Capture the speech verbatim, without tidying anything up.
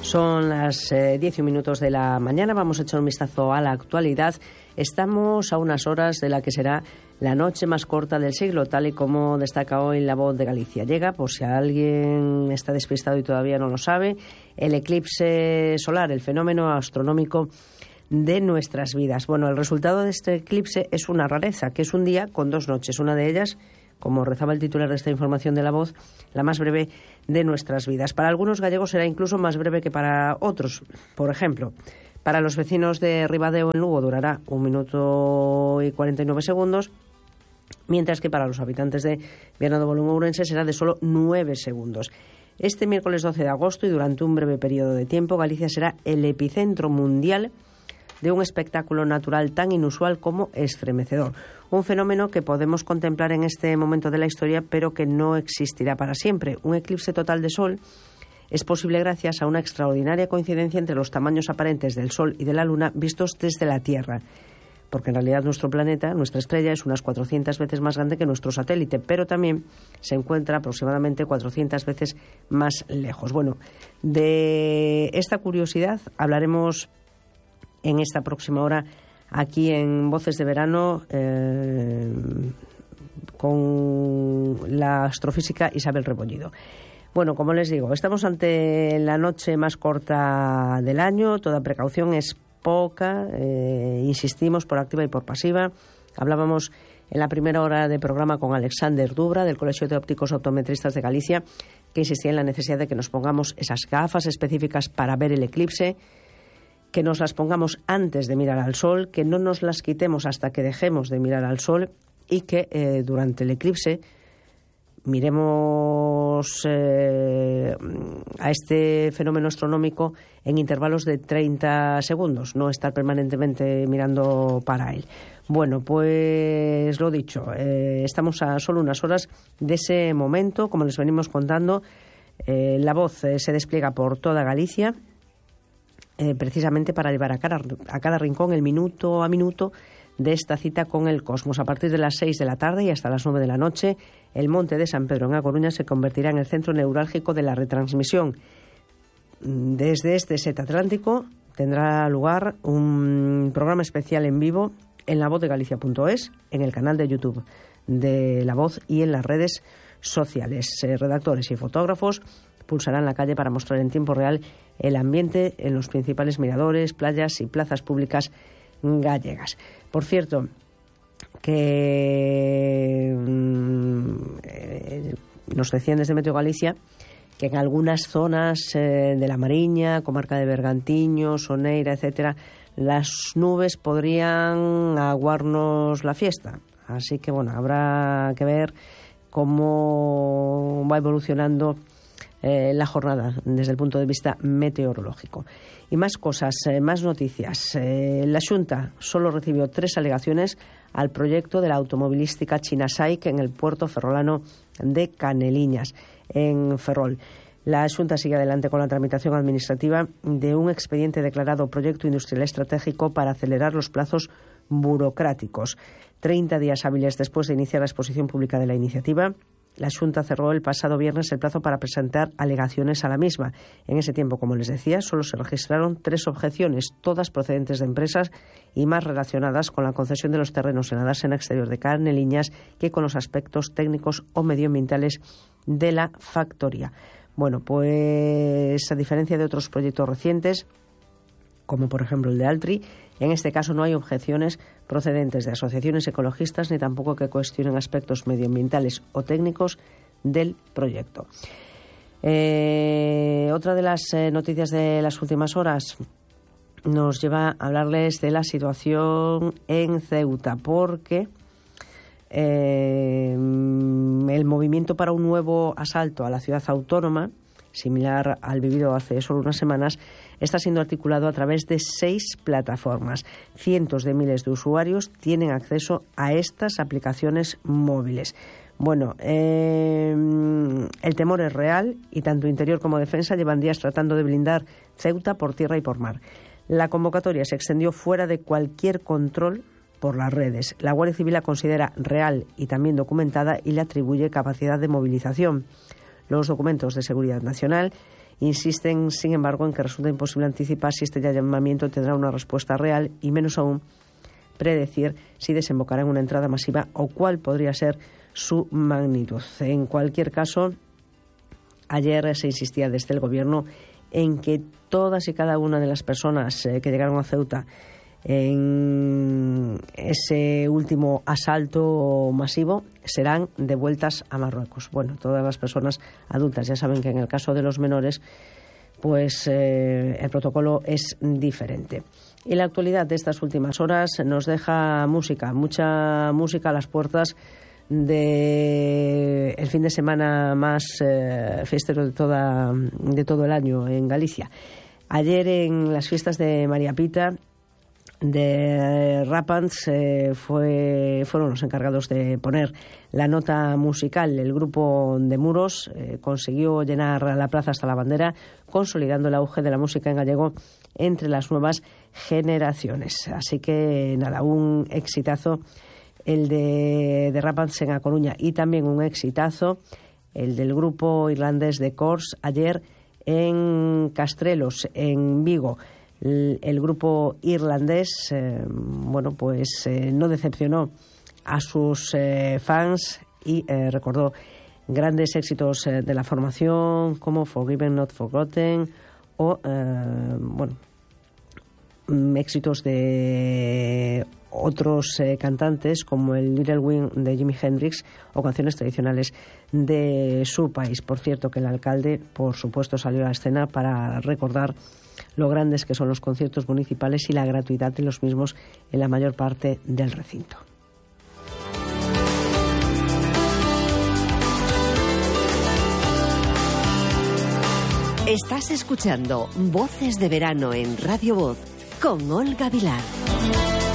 Son las eh, diez y un minutos de la mañana. Vamos a echar un vistazo a la actualidad. Estamos a unas horas de la que será la noche más corta del siglo, tal y como destaca hoy La Voz de Galicia. Llega, por si alguien está despistado y todavía no lo sabe, el eclipse solar, el fenómeno astronómico de nuestras vidas. Bueno, el resultado de este eclipse es una rareza, que es un día con dos noches. Una de ellas, como rezaba el titular de esta información de La Voz, la más breve de nuestras vidas. Para algunos gallegos será incluso más breve que para otros. Por ejemplo, para los vecinos de Ribadeo en Lugo durará un minuto y cuarenta y nueve segundos, mientras que para los habitantes de Viana do Bolo en Ourense será de solo nueve segundos. Este miércoles doce de agosto y durante un breve periodo de tiempo, Galicia será el epicentro mundial de un espectáculo natural tan inusual como estremecedor. Un fenómeno que podemos contemplar en este momento de la historia, pero que no existirá para siempre. Un eclipse total de Sol es posible gracias a una extraordinaria coincidencia entre los tamaños aparentes del Sol y de la Luna vistos desde la Tierra. Porque en realidad nuestro planeta, nuestra estrella, es unas cuatrocientas veces más grande que nuestro satélite, pero también se encuentra aproximadamente cuatrocientas veces más lejos. Bueno, de esta curiosidad hablaremos en esta próxima hora aquí en Voces de Verano eh, con la astrofísica Isabel Rebollido. Bueno, como les digo, estamos ante la noche más corta del año. Toda precaución es poca, eh, insistimos por activa y por pasiva. Hablábamos en la primera hora de programa con Alexander Dubra, del Colegio de Ópticos Optometristas de Galicia, que insistía en la necesidad de que nos pongamos esas gafas específicas para ver el eclipse, que nos las pongamos antes de mirar al sol, que no nos las quitemos hasta que dejemos de mirar al sol y que eh, durante el eclipse miremos eh, a este fenómeno astronómico en intervalos de treinta segundos, no estar permanentemente mirando para él. Bueno, pues lo dicho, eh, estamos a solo unas horas de ese momento. Como les venimos contando, eh, La Voz eh, se despliega por toda Galicia, Eh, precisamente para llevar a cada, a cada rincón el minuto a minuto de esta cita con el cosmos. A partir de las seis de la tarde y hasta las nueve de la noche, el Monte de San Pedro en A Coruña se convertirá en el centro neurálgico de la retransmisión. Desde este set atlántico tendrá lugar un programa especial en vivo en la voz de galicia punto es, en el canal de YouTube de La Voz y en las redes sociales. Eh, redactores y fotógrafos pulsarán la calle para mostrar en tiempo real el ambiente en los principales miradores, playas y plazas públicas gallegas. Por cierto, que eh, nos decían desde Meteo Galicia que en algunas zonas eh, de la Mariña, comarca de Bergantiño, Soneira, etcétera, las nubes podrían aguarnos la fiesta. Así que, bueno, habrá que ver cómo va evolucionando Eh, la jornada desde el punto de vista meteorológico. Y más cosas, eh, más noticias. Eh, la Xunta solo recibió tres alegaciones al proyecto de la automovilística China SAIC en el puerto ferrolano de Caneliñas, en Ferrol. La Xunta sigue adelante con la tramitación administrativa de un expediente declarado Proyecto Industrial Estratégico para acelerar los plazos burocráticos. Treinta días hábiles después de iniciar la exposición pública de la iniciativa, la Xunta cerró el pasado viernes el plazo para presentar alegaciones a la misma. En ese tiempo, como les decía, solo se registraron tres objeciones, todas procedentes de empresas y más relacionadas con la concesión de los terrenos en la dársena exterior de Caneliñas que con los aspectos técnicos o medioambientales de la factoría. Bueno, pues a diferencia de otros proyectos recientes, como por ejemplo el de Altri, en este caso no hay objeciones procedentes de asociaciones ecologistas ni tampoco que cuestionen aspectos medioambientales o técnicos del proyecto. Eh, otra de las eh, noticias de las últimas horas nos lleva a hablarles de la situación en Ceuta, porque eh, el movimiento para un nuevo asalto a la ciudad autónoma, similar al vivido hace solo unas semanas, está siendo articulado a través de seis plataformas. Cientos de miles de usuarios tienen acceso a estas aplicaciones móviles. Bueno, eh, el temor es real y tanto Interior como Defensa llevan días tratando de blindar Ceuta por tierra y por mar. La convocatoria se extendió fuera de cualquier control por las redes. La Guardia Civil la considera real y también documentada y le atribuye capacidad de movilización. Los documentos de seguridad nacional insisten, sin embargo, en que resulta imposible anticipar si este llamamiento tendrá una respuesta real y menos aún predecir si desembocará en una entrada masiva o cuál podría ser su magnitud. En cualquier caso, ayer se insistía desde el Gobierno en que todas y cada una de las personas eh, que llegaron a Ceuta en ese último asalto masivo serán devueltas a Marruecos. Bueno, todas las personas adultas, ya saben que en el caso de los menores, pues eh, el protocolo es diferente. Y la actualidad de estas últimas horas nos deja música, mucha música a las puertas de el fin de semana más eh, fiestero de toda de todo el año en Galicia. Ayer en las fiestas de María Pita de Rapants eh, fue, fueron los encargados de poner la nota musical. El grupo de Muros eh, consiguió llenar la plaza hasta la bandera, consolidando el auge de la música en gallego entre las nuevas generaciones. Así que nada, un exitazo el de, de Rapants en A Coruña, y también un exitazo el del grupo irlandés de Corrs ayer en Castrelos, en Vigo. El, el grupo irlandés, eh, bueno, pues eh, no decepcionó a sus eh, fans y eh, recordó grandes éxitos eh, de la formación como Forgiven Not Forgotten o, eh, bueno, éxitos de otros eh, cantantes como el Little Wing de Jimi Hendrix o canciones tradicionales de su país. Por cierto, que el alcalde, por supuesto, salió a la escena para recordar lo grandes que son los conciertos municipales y la gratuidad de los mismos en la mayor parte del recinto. Estás escuchando Voces de Verano en Radio Voz con Olga Vilar.